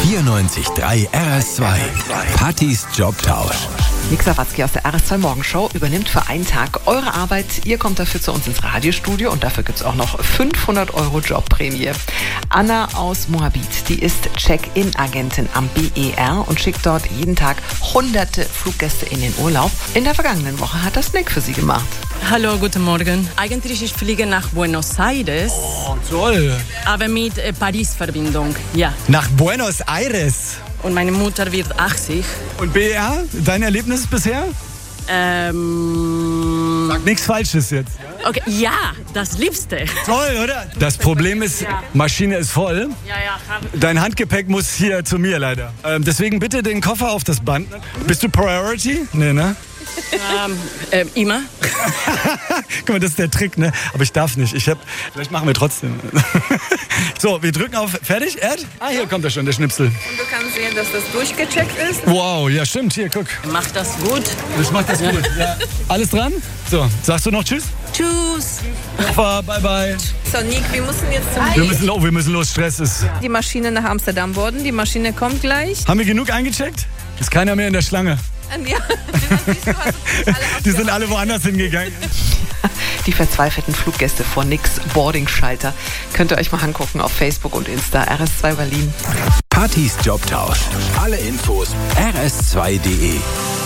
94.3 RS2. Partys Jobtausch. Nick Sawatzki aus der RS2 Morgenshow übernimmt für einen Tag eure Arbeit. Ihr kommt dafür zu uns ins Radiostudio und dafür gibt es auch noch 500 € Jobprämie. Anna aus Moabit, die ist Check-in-Agentin am BER und schickt dort jeden Tag hunderte Fluggäste in den Urlaub. In der vergangenen Woche hat das Nick für sie gemacht. Hallo, guten Morgen. Eigentlich ich fliege nach Buenos Aires. Oh, toll. Aber mit Paris-Verbindung, ja. Nach Buenos Aires. Und meine Mutter wird 80. Und BR, dein Erlebnis bisher? Sag nichts Falsches jetzt. Okay, ja, das Liebste. Toll, oder? Das Problem ist, Maschine ist voll. Ja. Dein Handgepäck muss hier zu mir leider. Deswegen bitte den Koffer auf das Band. Bist du Priority? Nee, ne? Immer. Guck mal, das ist der Trick, ne? Aber ich darf nicht. Vielleicht machen wir trotzdem. So, wir drücken auf Fertig, Erd? Hier kommt er schon, der Schnipsel. Und du kannst sehen, dass das durchgecheckt ist. Wow, ja stimmt, hier, guck. Macht das gut. Das macht das gut. Ja. Alles dran? So, sagst du noch Tschüss? Tschüss. Koffer, bye bye. So, Nick, wir müssen jetzt zum Wir müssen los, Stress ist. Die Maschine nach Amsterdam worden. Die Maschine kommt gleich. Haben wir genug eingecheckt? Ist keiner mehr in der Schlange. Ja, Die sind alle woanders hingegangen. Die verzweifelten Fluggäste vor Nicks Boarding-Schalter könnt ihr euch mal angucken auf Facebook und Insta RS2 Berlin. Partys Jobtausch. Alle Infos rs2.de.